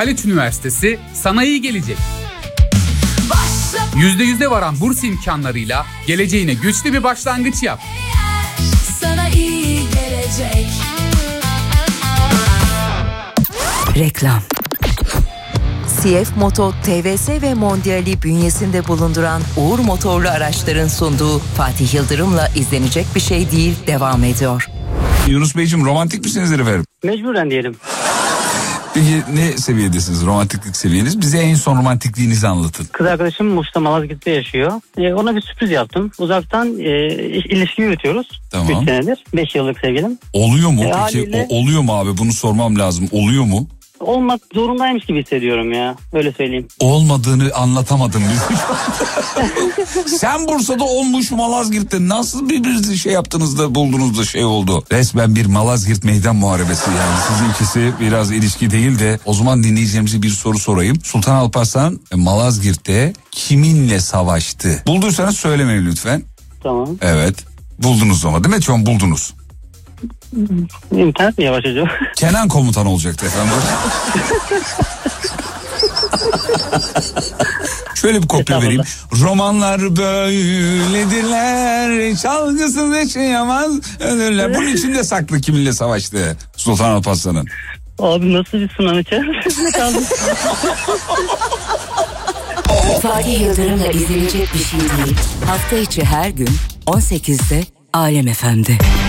Haliç Üniversitesi sana iyi gelecek. %100'e varan burs imkanlarıyla geleceğine güçlü bir başlangıç yap. Sana iyi gelecek. Reklam. CF Moto, TVS ve Mondial'i bünyesinde bulunduran Uğur Motorlu Araçların sunduğu Fatih Yıldırım'la izlenecek bir şey değil devam ediyor. Yunus Beyciğim, romantik misinizdir efendim? Mecburen diyelim. Peki ne seviyedesiniz, romantiklik seviyeniz? Bize en son romantikliğinizi anlatın. Kız arkadaşım Muş'ta Malazgirt'te yaşıyor. Ona bir sürpriz yaptım. Uzaktan ilişki yürütüyoruz. Tamam. 3 senedir. 5 yıllık sevgilim. Oluyor mu? Peki haliyle... oluyor mu abi? Bunu sormam lazım. Oluyor mu? Olmak zorundaymış gibi hissediyorum ya. Öyle söyleyeyim. Olmadığını anlatamadım. Sen Bursa'da olmuş, Malazgirt'te nasıl bir şey yaptınız da buldunuz da şey oldu. Resmen bir Malazgirt meydan muharebesi yani. Sizinkisi biraz ilişki değil de o zaman dinleyeceğimize bir soru sorayım. Sultan Alparslan Malazgirt'te kiminle savaştı? Bulduysanız söylemeyin lütfen. Tamam. Evet. Buldunuz ama değil mi? Şu an buldunuz. İnternet mi yavaş acaba? Kenan komutan olacaktı efendim. Şöyle bir kopya vereyim. Romanlar böyledirler, çalgısız yaşayamaz ölürler. Bunun içinde saklı kiminle savaştı Sultan Alparslan'ın. Abi nasıl bir sınav içerisinde kaldım? Fatih Yıldırım'la izlenecek bir şey değil. Hafta içi her gün 18'de Alem FM'de.